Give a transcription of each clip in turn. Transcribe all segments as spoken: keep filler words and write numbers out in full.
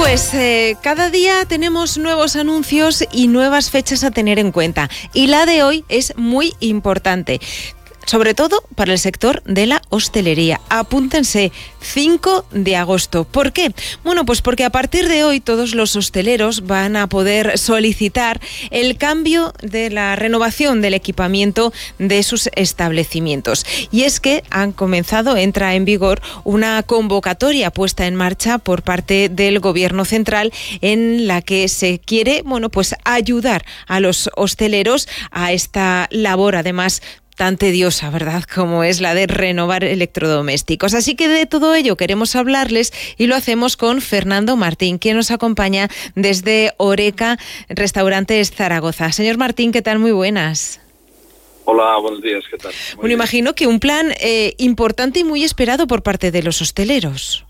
Pues eh, cada día tenemos nuevos anuncios y nuevas fechas a tener en cuenta. Y la de hoy es muy importante, sobre todo para el sector de la hostelería. Apúntense, cinco de agosto. ¿Por qué? Bueno, pues porque a partir de hoy todos los hosteleros van a poder solicitar el cambio de la renovación del equipamiento de sus establecimientos. Y es que han comenzado, entra en vigor una convocatoria puesta en marcha por parte del Gobierno central en la que se quiere, bueno, pues ayudar a los hosteleros a esta labor, además tan tediosa, ¿verdad?, como es la de renovar electrodomésticos. Así que de todo ello queremos hablarles y lo hacemos con Fernando Martín, quien nos acompaña desde Oreca Restaurantes Zaragoza. Señor Martín, ¿qué tal? Muy buenas. Hola, buenos días, ¿qué tal? Muy bueno, bien. Imagino que un plan eh, importante y muy esperado por parte de los hosteleros.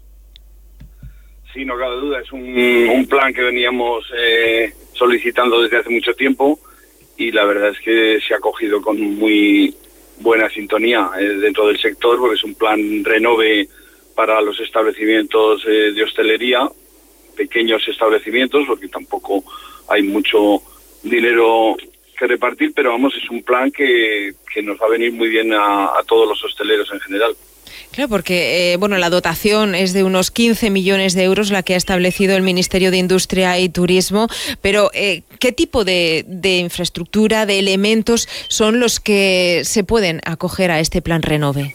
Sí, no cabe duda, es un, un plan que veníamos eh, solicitando desde hace mucho tiempo. Y la verdad es que se ha cogido con muy buena sintonía eh, dentro del sector, porque es un plan renove para los establecimientos eh, de hostelería, pequeños establecimientos, porque tampoco hay mucho dinero que repartir, pero vamos, es un plan que, que nos va a venir muy bien a, a todos los hosteleros en general. Claro, porque eh, bueno, la dotación es de unos quince millones de euros la que ha establecido el Ministerio de Industria y Turismo, pero eh, ¿qué tipo de, de infraestructura, de elementos son los que se pueden acoger a este plan renove?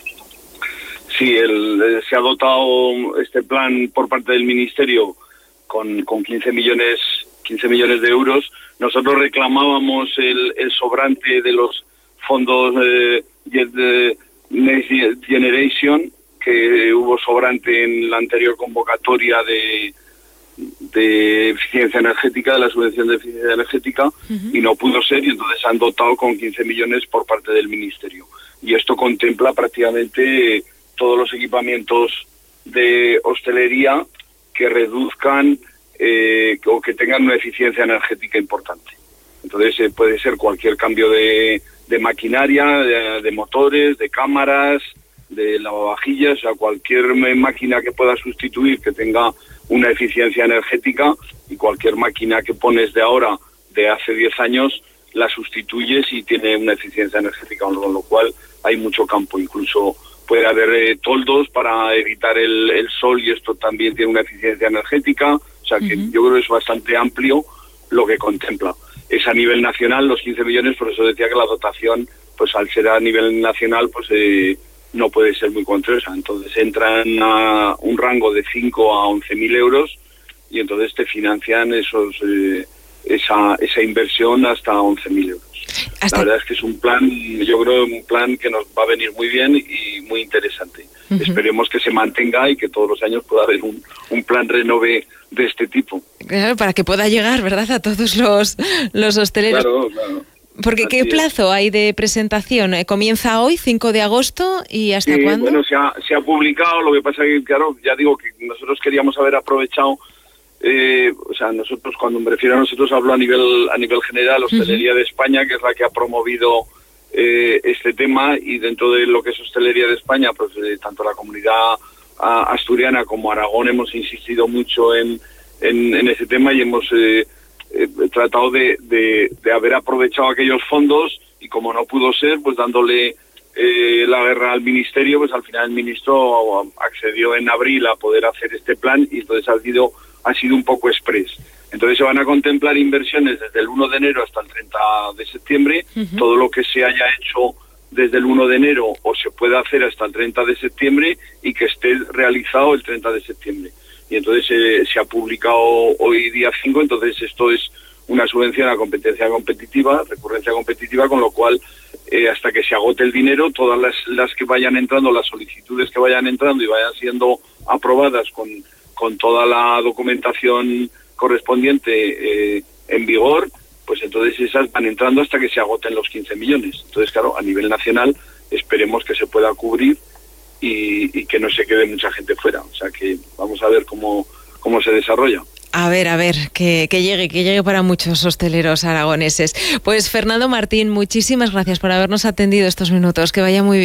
Sí, el, se ha dotado este plan por parte del Ministerio con, con quince millones de euros. Nosotros reclamábamos el, el sobrante de los fondos eh, de Next Generation, que hubo sobrante en la anterior convocatoria de, de eficiencia energética, de la subvención de eficiencia energética, uh-huh. y no pudo ser, y entonces han dotado con quince millones por parte del Ministerio. Y esto contempla prácticamente todos los equipamientos de hostelería que reduzcan eh, o que tengan una eficiencia energética importante. Entonces eh, puede ser cualquier cambio de de maquinaria, de, de motores, de cámaras, de lavavajillas, o sea, cualquier máquina que pueda sustituir, que tenga una eficiencia energética, y cualquier máquina que pones de ahora, de hace diez años, la sustituyes y tiene una eficiencia energética, con lo cual hay mucho campo. Incluso puede haber eh, toldos para evitar el, el sol, y esto también tiene una eficiencia energética, o sea que uh-huh. yo creo que es bastante amplio lo que contempla. Es a nivel nacional los quince millones, por eso decía que la dotación, pues al ser a nivel nacional, pues eh, no puede ser muy contrecha. Entonces entran a un rango de cinco a once mil euros, y entonces te financian esos eh, esa esa inversión hasta once mil euros. ¿Hasta? La verdad es que es un plan, yo creo, un plan que nos va a venir muy bien y muy interesante. Uh-huh. Esperemos que se mantenga y que todos los años pueda haber un, un plan renove de este tipo. Claro, para que pueda llegar, ¿verdad?, a todos los, los hosteleros. Claro, claro. Porque Así ¿qué es. plazo hay de presentación? ¿Comienza hoy, cinco de agosto, y hasta sí, cuándo? Bueno, se ha, se ha publicado, lo que pasa que, claro, ya digo que nosotros queríamos haber aprovechado, eh, o sea, nosotros, cuando me refiero a nosotros, hablo a nivel a nivel general, Hostelería uh-huh. de España, que es la que ha promovido eh, este tema, y dentro de lo que es Hostelería de España, pues eh, tanto la comunidad a, asturiana como Aragón hemos insistido mucho en, en, en ese tema, y hemos eh, eh, tratado de, de, de haber aprovechado aquellos fondos, y como no pudo ser, pues dándole eh, la guerra al Ministerio, pues al final el ministro accedió en abril a poder hacer este plan, y entonces ha sido ha sido un poco express. Entonces se van a contemplar inversiones desde el uno de enero hasta el treinta de septiembre, uh-huh. todo lo que se haya hecho desde el uno de enero o se puede hacer hasta el treinta de septiembre, y que esté realizado el treinta de septiembre. Y entonces eh, se ha publicado hoy día cinco, entonces esto es una subvención a competencia competitiva, recurrencia competitiva, con lo cual eh, hasta que se agote el dinero, todas las, las que vayan entrando, las solicitudes que vayan entrando y vayan siendo aprobadas con con toda la documentación correspondiente eh, en vigor, pues entonces esas van entrando hasta que se agoten los quince millones. Entonces, claro, a nivel nacional esperemos que se pueda cubrir y, y que no se quede mucha gente fuera. O sea que vamos a ver cómo, cómo se desarrolla. A ver, a ver, que, que llegue, que llegue para muchos hosteleros aragoneses. Pues Fernando Martín, muchísimas gracias por habernos atendido estos minutos. Que vaya muy bien.